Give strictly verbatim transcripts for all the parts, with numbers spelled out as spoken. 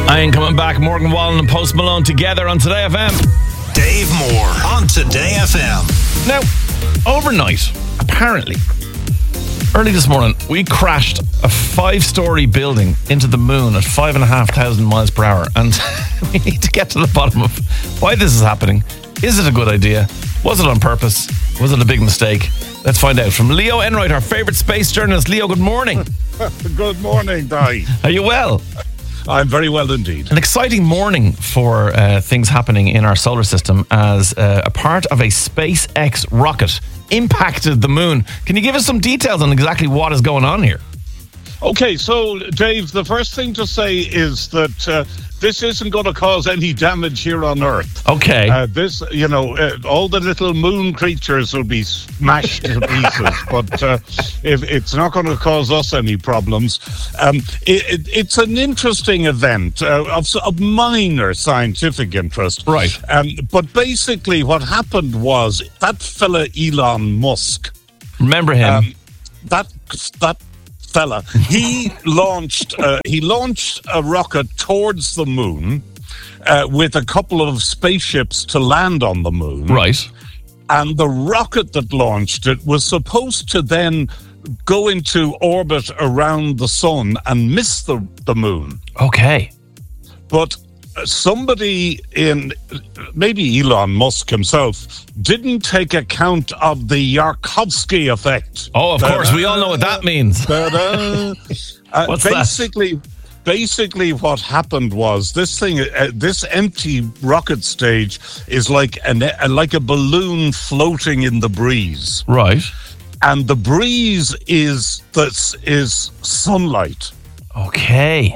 I ain't coming back. Morgan Wallen and Post Malone together on Today F M. Dave Moore on Today F M. Now, overnight, apparently, early this morning, we crashed a five-story building into the moon at five and a half thousand miles per hour, and we need to get to the bottom of why this is happening. Is it a good idea? Was it on purpose? Was it a big mistake? Let's find out from Leo Enright, our favourite space journalist. Leo, good morning. Good morning, Di. Are you well? I'm very well indeed. An exciting morning for uh, things happening in our solar system as uh, a part of a SpaceX rocket impacted the moon. Can you give us some details on exactly what is going on here? Okay, so, Dave, the first thing to say is that uh, this isn't going to cause any damage here on Earth. Okay. Uh, this, you know, uh, all the little moon creatures will be smashed to pieces, but uh, if it's not going to cause us any problems. Um, it, it, it's an interesting event uh, of, of minor scientific interest. Right. Um, but basically what happened was that fella Elon Musk. Remember him? Um, that that... fella, he launched uh, he launched a rocket towards the moon uh, with a couple of spaceships to land on the moon. Right. And the rocket that launched it was supposed to then go into orbit around the sun and miss the, the moon. Okay. But somebody in, maybe Elon Musk himself, didn't take account of the Yarkovsky effect. Oh, of course. We all know what that means. uh, What's basically, that? Basically, what happened was this thing, uh, this empty rocket stage is like an, uh, like a balloon floating in the breeze. Right. And the breeze is, this is sunlight. Okay.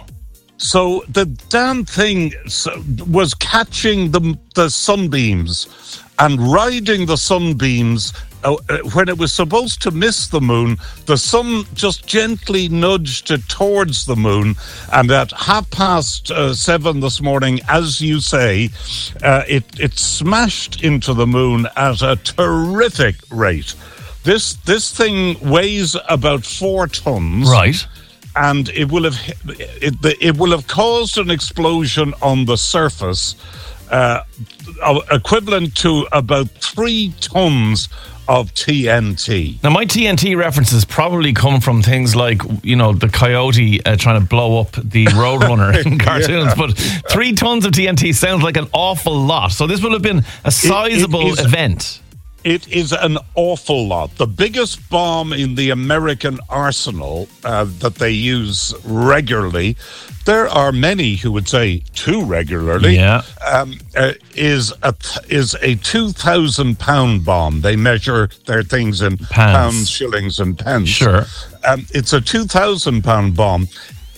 So the damn thing was catching the, the sunbeams and riding the sunbeams. Uh, when it was supposed to miss the moon, the sun just gently nudged it towards the moon. And at half past uh, seven this morning, as you say, uh, it, it smashed into the moon at a terrific rate. This, this thing weighs about four tons. Right. And it will have it, it will have caused an explosion on the surface, uh, equivalent to about three tons of T N T. Now, my T N T references probably come from things like, you know, the coyote uh, trying to blow up the Roadrunner in cartoons, yeah. But three tons of T N T sounds like an awful lot. So this would have been a sizable it, it is, event. It is an awful lot. The biggest bomb in the American arsenal uh, that they use regularly, there are many who would say too regularly, yeah. um, uh, is a is a two thousand pound bomb. They measure their things in pounds, pounds shillings, and pence. Sure. Um, it's a two thousand pound bomb.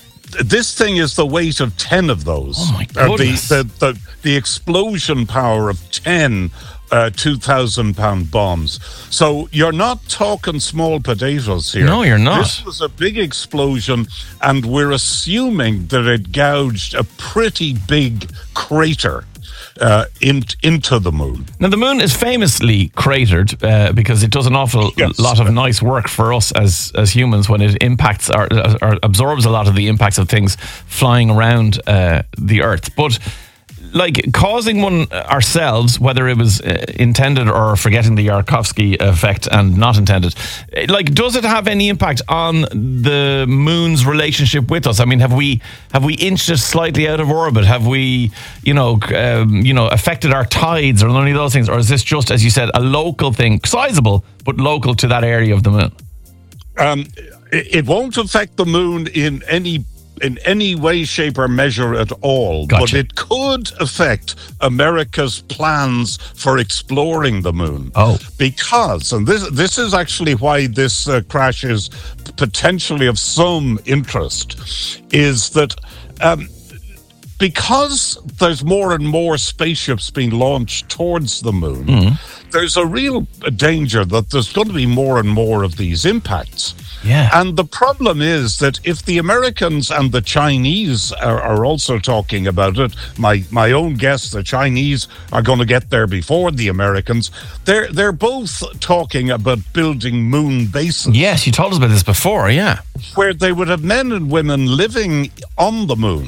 This thing is the weight of ten of those. Oh, my goodness. Uh, the, the, the, the explosion power of ten Uh, two thousand pound bombs. So you're not talking small potatoes here. No, you're not. This was a big explosion, and we're assuming that it gouged a pretty big crater uh, in, into the moon. Now, the moon is famously cratered uh, because it does an awful yes. lot of nice work for us as as humans when it impacts or, or absorbs a lot of the impacts of things flying around uh, the Earth. But like causing one ourselves, whether it was uh, intended or forgetting the Yarkovsky effect and not intended, like, does it have any impact on the moon's relationship with us? I mean, have we have we inched it slightly out of orbit? Have we, you know, um, you know, affected our tides or any of those things? Or is this just, as you said, a local thing, sizable but local to that area of the moon? Um, it, it won't affect the moon in any. in any way, shape or measure at all. Gotcha. But it could affect America's plans for exploring the moon. Oh. Because, and this this is actually why this uh, crash is potentially of some interest, is that um, because there's more and more spaceships being launched towards the moon, mm. there's a real danger that there's going to be more and more of these impacts. Yeah. And the problem is that if the Americans and the Chinese are, are also talking about it, my, my own guess, the Chinese are going to get there before the Americans. They're they're both talking about building moon bases. Yes, you told us about this before, yeah. Where they would have men and women living on the moon.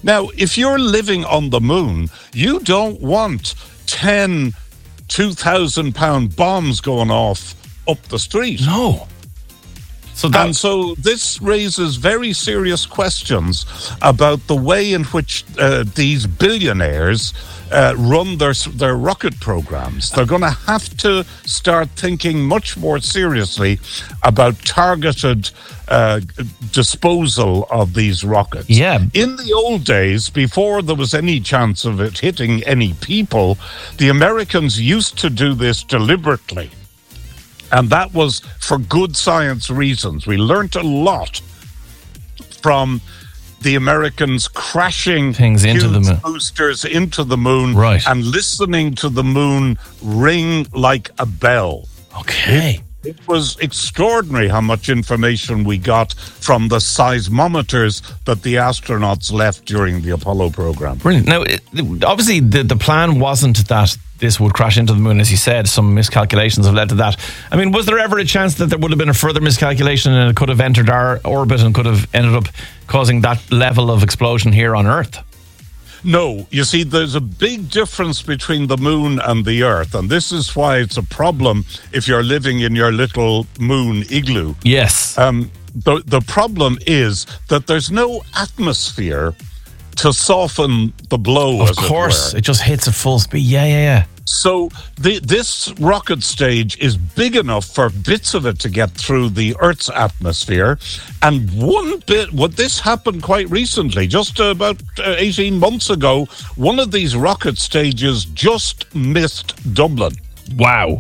Now, if you're living on the moon, you don't want ten two thousand pound bombs going off up the street. No. So that, and so this raises very serious questions about the way in which uh, these billionaires uh, run their their rocket programs. They're going to have to start thinking much more seriously about targeted uh, disposal of these rockets. Yeah. In the old days, before there was any chance of it hitting any people, the Americans used to do this deliberately. And that was for good science reasons. We learned a lot from the Americans crashing things into the moon, boosters into the moon, right, and listening to the moon ring like a bell. Okay. It, it was extraordinary how much information we got from the seismometers that the astronauts left during the Apollo program. Brilliant. Now, it, obviously, the, the plan wasn't that this would crash into the moon, as you said. Some miscalculations have led to that. I mean, was there ever a chance that there would have been a further miscalculation and it could have entered our orbit and could have ended up causing that level of explosion here on Earth? No. You see, there's a big difference between the moon and the Earth, and this is why it's a problem if you're living in your little moon igloo. Yes. Um, the, the problem is that there's no atmosphere to soften the blow, of as course, it were. It just hits at full speed. Yeah, yeah, yeah. So the, this rocket stage is big enough for bits of it to get through the Earth's atmosphere. And one bit, what this happened quite recently, just uh, about uh, eighteen months ago, one of these rocket stages just missed Dublin. Wow.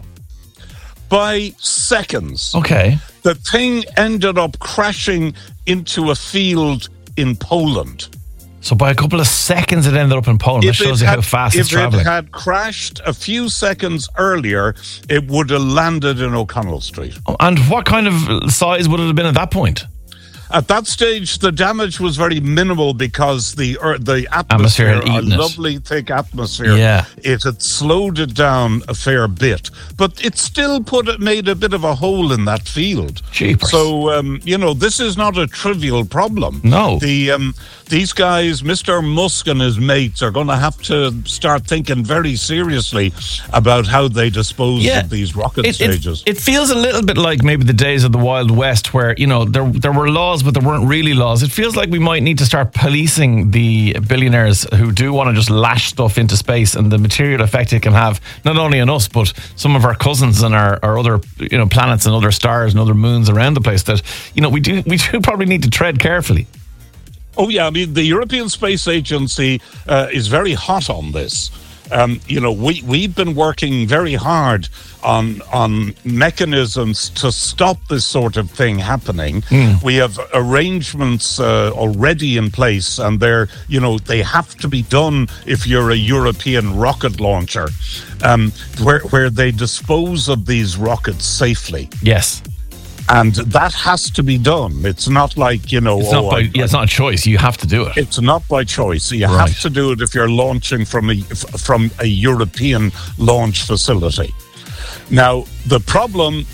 By seconds. Okay. The thing ended up crashing into a field in Poland. So by a couple of seconds, it ended up in Poland. That shows you how fast it's traveling. If it had crashed a few seconds earlier, it would have landed in O'Connell Street. Oh, and what kind of size would it have been at that point? At that stage, the damage was very minimal because the uh, the atmosphere, Atmosphere had a eaten it. lovely thick atmosphere, Yeah. it had slowed it down a fair bit. But it still put it made a bit of a hole in that field. Jeepers. So, um, you know, this is not a trivial problem. No. The um, these guys, Mister Musk and his mates, are going to have to start thinking very seriously about how they dispose Yeah. of these rocket It, it, stages. it feels a little bit like maybe the days of the Wild West where, you know, there there were laws, but there weren't really laws. It feels like we might need to start policing the billionaires who do want to just lash stuff into space and the material effect it can have, not only on us, but some of our cousins and our, our other, you know, planets and other stars and other moons around the place that, you know, we do, we do probably need to tread carefully. Oh, yeah. I mean, the European Space Agency uh, is very hot on this. Um, you know, we, we've been working very hard on on mechanisms to stop this sort of thing happening. Mm. We have arrangements uh, already in place, and they're, you know, they have to be done if you're a European rocket launcher, um, where, where they dispose of these rockets safely. Yes. And that has to be done. It's not like, you know... It's not, oh, by, I, yeah, it's not a choice. You have to do it. It's not by choice. You Right. have to do it if you're launching from a from a European launch facility. Now, the problem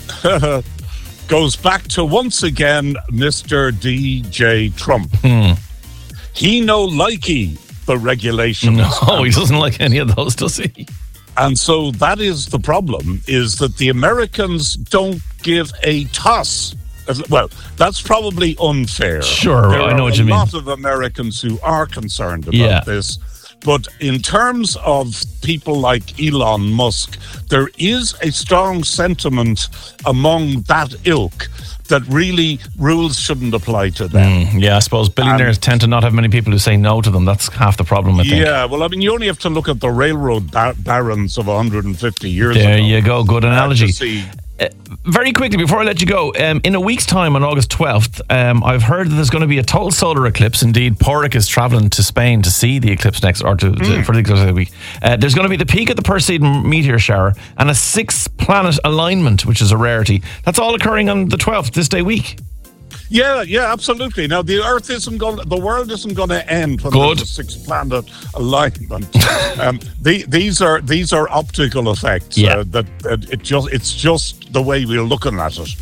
goes back to, once again, Mister D J Trump. Hmm. He no likey the regulations. No, he doesn't like any of those, does he? And so that is the problem, is that the Americans don't give a toss. Well, that's probably unfair. Sure, there I know are what you mean. a lot of Americans who are concerned about Yeah. this. But in terms of people like Elon Musk, there is a strong sentiment among that ilk that really rules shouldn't apply to them. Mm, yeah, I suppose billionaires Um, tend to not have many people who say no to them. That's half the problem, I think. Yeah, well, I mean, you only have to look at the railroad bar- barons of one hundred fifty years There ago. you go. Good uh, analogy. to see. Uh, very quickly, before I let you go, um, in a week's time on August twelfth, um, I've heard that there's going to be a total solar eclipse. Indeed, Porrick is travelling to Spain to see the eclipse next, or to, to, for the eclipse next week. Uh, there's going to be the peak of the Perseid meteor shower and a six-planet alignment, which is a rarity. That's all occurring on the twelfth, this day week. Yeah, yeah, absolutely. Now, the Earth isn't going, the world isn't going to end when Good. there's a six-planet alignment. um, the, these are these are optical effects. Yeah. Uh, that, that it just it's just the way we're looking at it.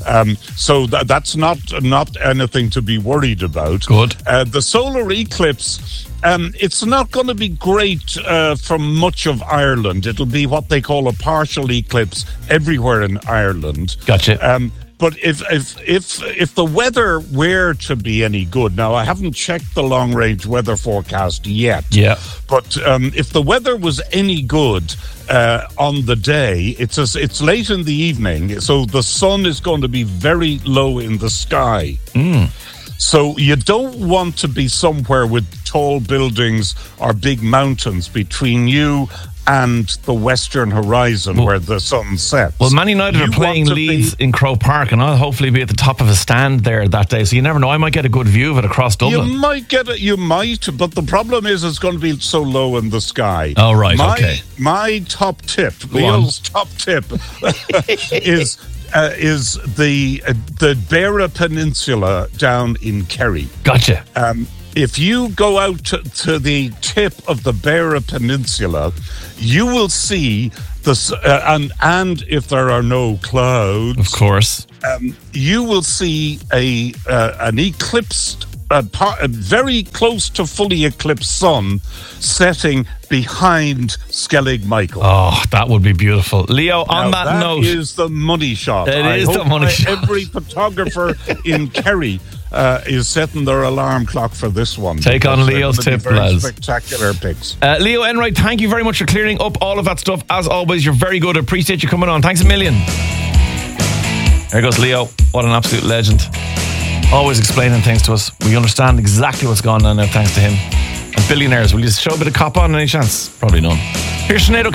Um, so th- that's not not anything to be worried about. Good. Uh, the solar eclipse, um, it's not going to be great uh, for much of Ireland. It'll be what they call a partial eclipse everywhere in Ireland. Gotcha. Um, But if if if if the weather were to be any good, now I haven't checked the long range weather forecast yet. Yeah. But um, if the weather was any good uh, on the day, it's a, it's late in the evening, so the sun is going to be very low in the sky. Mm. So you don't want to be somewhere with tall buildings or big mountains between you and the western horizon well, where the sun sets. Well, Man United you are playing Leeds be, in Croke Park, and I'll hopefully be at the top of a stand there that day. So you never know. I might get a good view of it across Dublin. You might get it. You might, but the problem is it's going to be so low in the sky. Oh, right. My, okay. My top tip, Leo's top tip, is uh, is the uh, the Beara Peninsula down in Kerry. Gotcha. Um, If you go out to, to the tip of the Beara Peninsula, you will see the uh, and and if there are no clouds, of course, um, you will see a uh, an eclipsed, uh, par- a very close to fully eclipsed sun setting behind Skellig Michael. Oh, that would be beautiful, Leo. On now, that, that note, is the money shot. It I is hope the money I, shot. Every photographer in Kerry Uh, is setting their alarm clock for this one. Take on Leo's tip, lads. Spectacular picks. Uh, Leo Enright, thank you very much for clearing up all of that stuff. As always, you're very good. I appreciate you coming on. Thanks a million. There goes Leo. What an absolute legend. Always explaining things to us. We understand exactly what's going on now thanks to him. And billionaires, will you show a bit of cop on any chance? Probably none. Here's Sinead O'Connor.